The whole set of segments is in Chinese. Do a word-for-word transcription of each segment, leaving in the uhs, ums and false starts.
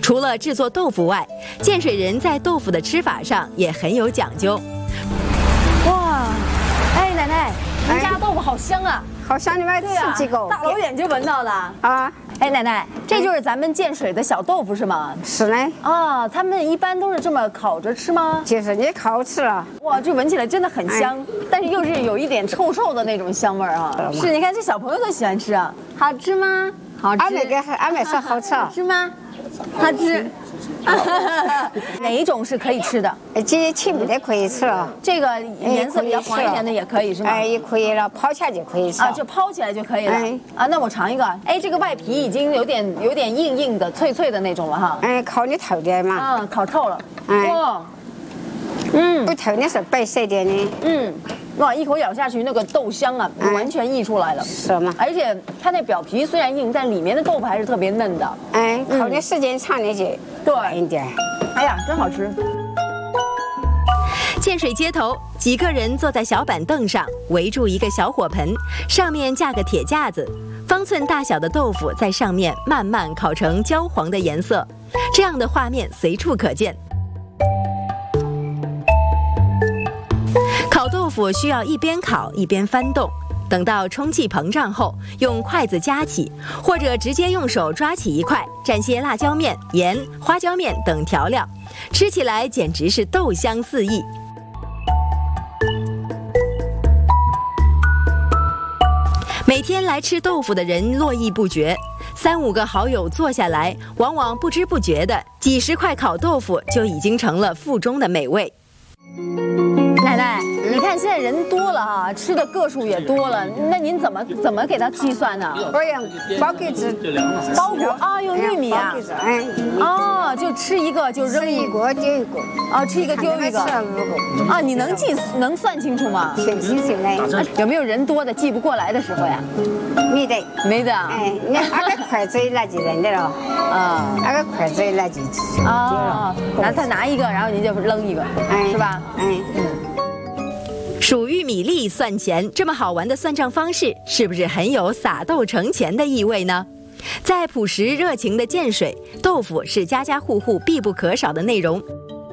除了制作豆腐外，建水人在豆腐的吃法上也很有讲究。 哇，哎，奶奶，您家豆腐好香啊！ 好像你们吃几个？ 大老远就闻到了啊！ 哎，奶奶，这就是咱们建水的小豆腐是吗？ 是呢。 啊，他们一般都是这么烤着吃吗？ 就是你烤吃了。 哇，这闻起来真的很香，但是又是有一点臭臭的那种香味儿啊。是，你看这小朋友都喜欢吃啊，好吃吗？好吃。 俺们给俺们说好吃。 好吃吗？好吃。哪一种是可以吃的？ 这青不的可以吃了， 这个颜色比较黄一点的也可以是吗？ 哎，也可以了，抛起来就可以吃啊，就抛起来就可以了。哎，啊，那我尝一个。哎，这个外皮已经有点有点硬硬的、脆脆的那种了哈。 哎，烤的透点嘛。 啊，烤透了。哎。哇。嗯。 不透的是白色点的。 嗯。哇，一口咬下去，那个豆香啊，完全溢出来了。 是吗？ 而且它那表皮虽然硬，但里面的豆腐还是特别嫩的。 哎，烤的时间长的就对一点。 哎呀，真好吃。 建水街头，几个人坐在小板凳上，围住一个小火盆，上面架个铁架子，方寸大小的豆腐在上面慢慢烤成焦黄的颜色，这样的画面随处可见。烤豆腐需要一边烤一边翻动，等到充气膨胀后，用筷子夹起，或者直接用手抓起一块，蘸些辣椒面、盐、花椒面等调料，吃起来简直是豆香四溢。每天来吃豆腐的人络绎不绝，三五个好友坐下来，往往不知不觉的几十块烤豆腐就已经成了腹中的美味。 奶奶，你看现在人多了哈，吃的个数也多了，那您怎么怎么给他计算呢？ 不用包给子， 包裹啊，用玉米啊， 哎， 哦，就吃一个就扔一个丢一个， 啊，吃一个丢一个，啊，你能记能算清楚吗？ 算清楚嘞。 有没有人多的记不过来的时候呀？ 没得， 没得。 哎，那那个筷子那就认得了，啊，那个筷子那就啊，然后他拿一个，然后您就扔一个， 哎， 是吧？ 哎， 嗯。 数玉米粒算钱，这么好玩的算账方式，是不是很有撒豆成钱的意味呢？在朴实热情的建水，豆腐是家家户户必不可少的内容。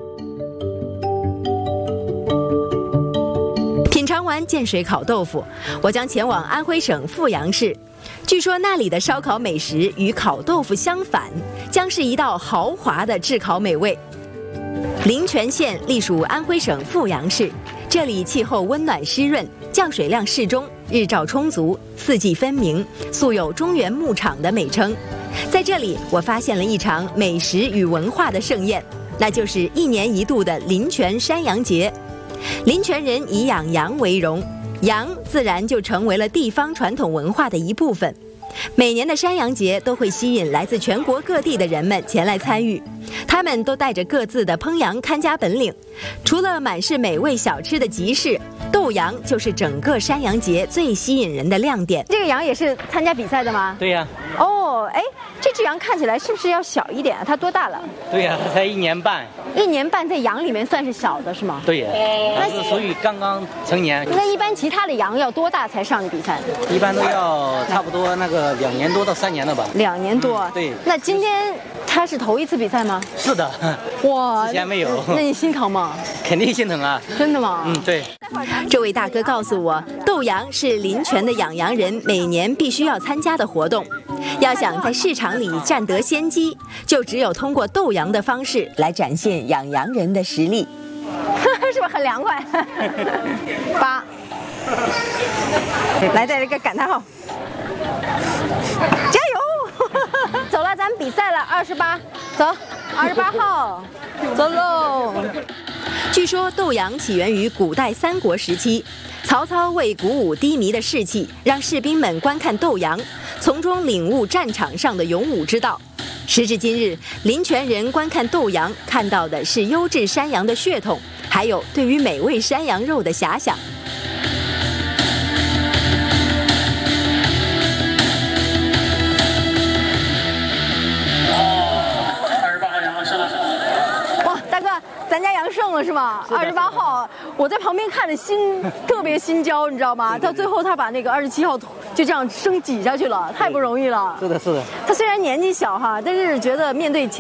品尝完建水烤豆腐，我将前往安徽省阜阳市。据说那里的烧烤美食与烤豆腐相反，将是一道豪华的炙烤美味。临泉县隶属安徽省阜阳市，这里气候温暖湿润，降水量适中，日照充足，四季分明，素有中原牧场的美称。在这里，我发现了一场美食与文化的盛宴，那就是一年一度的临泉山羊节。临泉人以养羊为荣，羊自然就成为了地方传统文化的一部分。每年的山羊节都会吸引来自全国各地的人们前来参与，他们都带着各自的烹羊看家本领。除了满是美味小吃的集市，斗羊就是整个山羊节最吸引人的亮点。 这个羊也是参加比赛的吗？ 对呀。 哦，哎，这只羊看起来是不是要小一点？它多大了？ 对呀，它才一年半。 一年半在羊里面算是小的是吗？ 对呀，它是属于刚刚成年。 那一般其他的羊要多大才上的比赛？ 一般都要差不多那个两年多到三年了吧。 两年多。 嗯、对。 那今天他是头一次比赛吗？ 是的。 哇， 之前没有。 那你心疼吗？ 肯定心疼啊。 真的吗？ 嗯，对。 这位大哥告诉我，斗羊是临泉的养羊人每年必须要参加的活动。要想在市场里占得先机，就只有通过斗羊的方式来展现养羊人的实力。 是不是很凉快？八，来带了一个感叹号，加油！走了，咱们比赛了，二十八，走，二十八号，走喽。 据说斗羊起源于古代三国时期，曹操为鼓舞低迷的士气，让士兵们观看斗羊，从中领悟战场上的勇武之道。时至今日，临泉人观看斗羊，看到的是优质山羊的血统，还有对于美味山羊肉的遐想。 咱家羊胜了是吗？二十八号，我在旁边看着心特别心焦，你知道吗？到最后他把那个二十七号就这样生挤下去了，太不容易了。 是的，是的。 他虽然年纪小哈，但是觉得面对